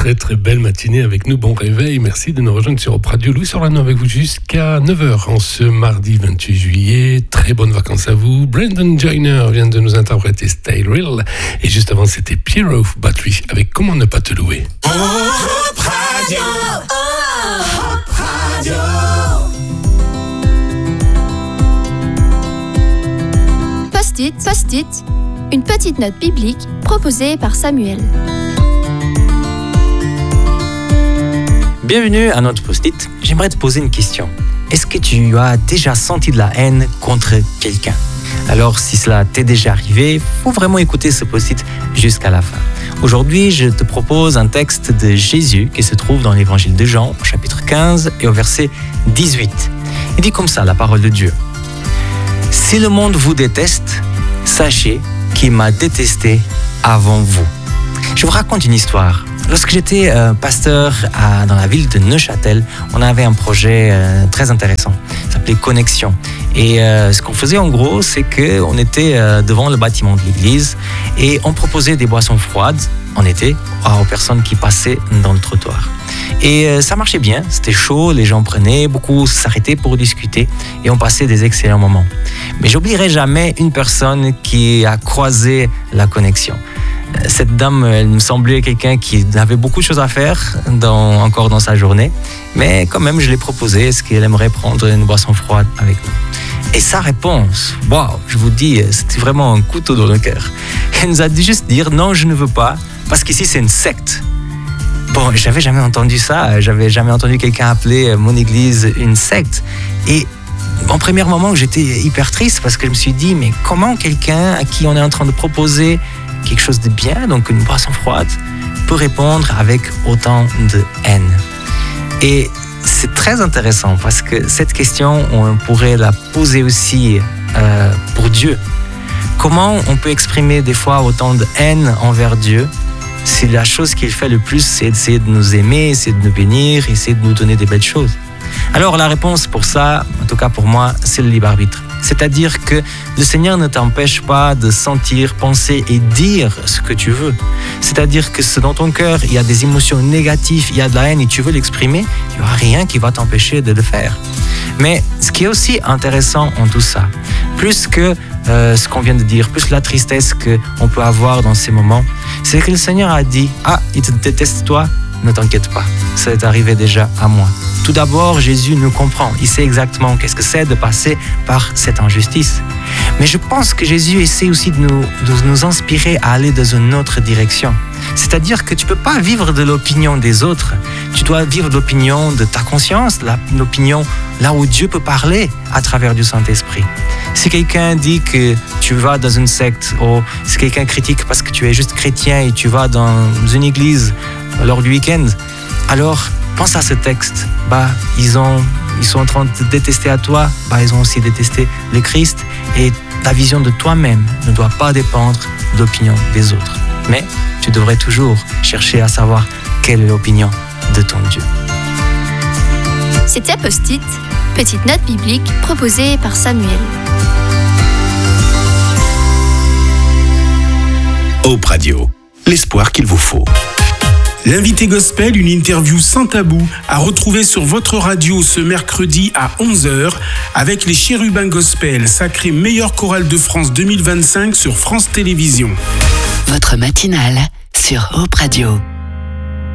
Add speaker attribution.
Speaker 1: très très belle matinée avec nous. Bon réveil, merci de nous rejoindre sur Europe Radio. Louis Orlando avec vous jusqu'à 9h en ce mardi 28 juillet. Très bonnes vacances à vous. Brendan Joyner vient de nous interpréter Stay Real. Et juste avant, c'était Piero Battery avec Comment ne pas te louer.
Speaker 2: Europe Radio. Europe Radio.
Speaker 3: Post-it, une petite note biblique proposée par Samuel.
Speaker 4: Bienvenue à notre post-it. J'aimerais te poser une question. Est-ce que tu as déjà senti de la haine contre quelqu'un? Alors, si cela t'est déjà arrivé, il faut vraiment écouter ce post-it jusqu'à la fin. Aujourd'hui, je te propose un texte de Jésus qui se trouve dans l'évangile de Jean, au chapitre 15 et au verset 18. Il dit comme ça, la parole de Dieu. « Si le monde vous déteste, sachez qu'il m'a détesté avant vous. » Je vous raconte une histoire. Lorsque j'étais pasteur dans la ville de Neuchâtel, on avait un projet très intéressant. Ça s'appelait Connexion. Et ce qu'on faisait en gros, c'est qu'on était devant le bâtiment de l'église et on proposait des boissons froides en été aux personnes qui passaient dans le trottoir. Et ça marchait bien, c'était chaud, les gens prenaient, beaucoup s'arrêtaient pour discuter et on passait des excellents moments. Mais j'oublierai jamais une personne qui a croisé la connexion. Cette dame, elle me semblait quelqu'un qui avait beaucoup de choses à faire encore dans sa journée, mais quand même je l'ai proposé, est-ce qu'elle aimerait prendre une boisson froide avec nous? Et sa réponse, waouh, je vous dis, c'était vraiment un couteau dans le cœur. Elle nous a dit juste dire non, je ne veux pas, parce qu'ici c'est une secte. Bon, j'avais jamais entendu ça, j'avais jamais entendu quelqu'un appeler mon église une secte. Et en premier moment, j'étais hyper triste parce que je me suis dit, mais comment quelqu'un à qui on est en train de proposer quelque chose de bien, donc une boisson froide, peut répondre avec autant de haine? Et c'est très intéressant parce que cette question, on pourrait la poser aussi pour Dieu. Comment on peut exprimer des fois autant de haine envers Dieu si la chose qu'il fait le plus, c'est d'essayer de nous aimer, essayer de nous bénir, essayer de nous donner des belles choses? Alors la réponse pour ça, en tout cas pour moi, c'est le libre arbitre. C'est-à-dire que le Seigneur ne t'empêche pas de sentir, penser et dire ce que tu veux. C'est-à-dire que si dans ton cœur, il y a des émotions négatives, il y a de la haine et tu veux l'exprimer, il n'y aura rien qui va t'empêcher de le faire. Mais ce qui est aussi intéressant en tout ça, plus que ce qu'on vient de dire, plus la tristesse qu'on peut avoir dans ces moments, c'est que le Seigneur a dit « Ah, il te déteste toi, ne t'inquiète pas, ça est arrivé déjà à moi. » Tout d'abord, Jésus nous comprend. Il sait exactement qu'est-ce que c'est de passer par cette injustice. Mais je pense que Jésus essaie aussi de nous inspirer à aller dans une autre direction. C'est-à-dire que tu ne peux pas vivre de l'opinion des autres. Tu dois vivre de l'opinion de ta conscience, l'opinion là où Dieu peut parler à travers du Saint-Esprit. Si quelqu'un dit que tu vas dans une secte, ou si quelqu'un critique parce que tu es juste chrétien et tu vas dans une église lors du week-end, alors pense à ce texte. Ils sont en train de te détester à toi, ils ont aussi détesté le Christ, et ta vision de toi-même ne doit pas dépendre de l'opinion des autres. Mais tu devrais toujours chercher à savoir quelle est l'opinion de ton Dieu.
Speaker 3: C'était Post-it, petite note biblique proposée par Samuel.
Speaker 5: Europe Radio, l'espoir qu'il vous faut.
Speaker 6: L'invité gospel, une interview sans tabou, à retrouver sur votre radio ce mercredi à 11h avec les Chérubins Gospel, sacré meilleure chorale de France 2025 sur France Télévisions.
Speaker 7: Votre matinale sur Europe Radio.